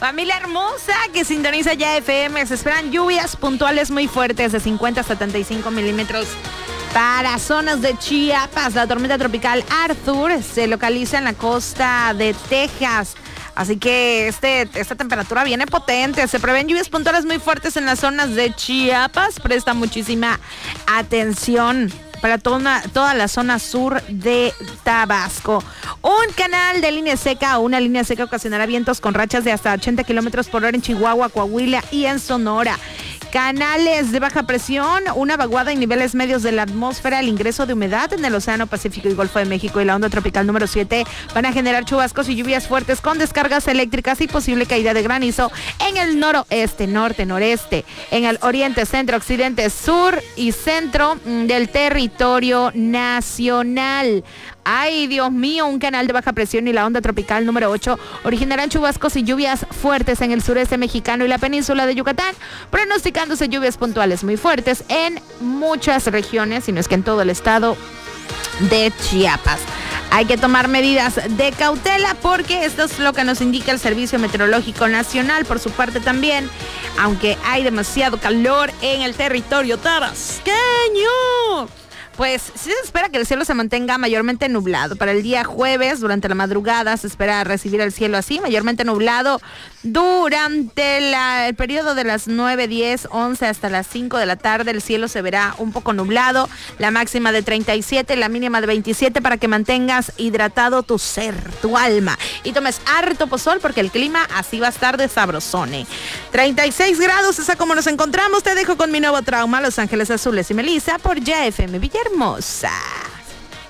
Familia hermosa que sintoniza ya FM, se esperan lluvias puntuales muy fuertes de 50 a 75 milímetros para zonas de Chiapas. La tormenta tropical Arthur se localiza en la costa de Texas. Así que esta temperatura viene potente. Se prevén lluvias puntuales muy fuertes en las zonas de Chiapas. Presta muchísima atención para toda la zona sur de Tabasco. Un canal de línea seca o una línea seca ocasionará vientos con rachas de hasta 80 kilómetros por hora en Chihuahua, Coahuila y en Sonora. Canales de baja presión, una vaguada en niveles medios de la atmósfera, el ingreso de humedad en el Océano Pacífico y Golfo de México y la onda tropical número 7 van a generar chubascos y lluvias fuertes con descargas eléctricas y posible caída de granizo en el noroeste, norte, noreste, en el oriente, centro, occidente, sur y centro del territorio nacional. Ay, Dios mío, un canal de baja presión y la onda tropical número 8 originarán chubascos y lluvias fuertes en el sureste mexicano y la península de Yucatán, pronosticándose lluvias puntuales muy fuertes en muchas regiones, si no es que en todo el estado de Chiapas. Hay que tomar medidas de cautela porque esto es lo que nos indica el Servicio Meteorológico Nacional. Por su parte también, aunque hay demasiado calor en el territorio tabasqueño, pues sí se espera que el cielo se mantenga mayormente nublado. Para el día jueves, durante la madrugada, se espera recibir el cielo así, mayormente nublado. Durante el periodo de las 9, 10, 11 hasta las 5 de la tarde, el cielo se verá un poco nublado. La máxima de 37, la mínima de 27, para que mantengas hidratado tu ser, tu alma. Y tomes harto pozol porque el clima así va a estar de sabrosone. 36 grados, es a como nos encontramos. Te dejo con mi nuevo trauma, Los Ángeles Azules y Melissa, por Ya FM Villahermosa.